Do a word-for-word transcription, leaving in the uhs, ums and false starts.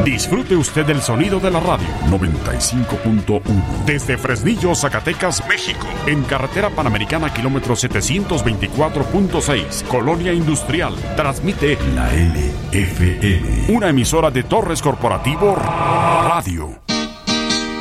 Disfrute usted del sonido de la radio. noventa y cinco punto uno. Desde Fresnillo, Zacatecas, México. En carretera Panamericana, kilómetro setecientos veinticuatro punto seis. Colonia Industrial. Transmite la L F M. Una emisora de Torres Corporativo Radio.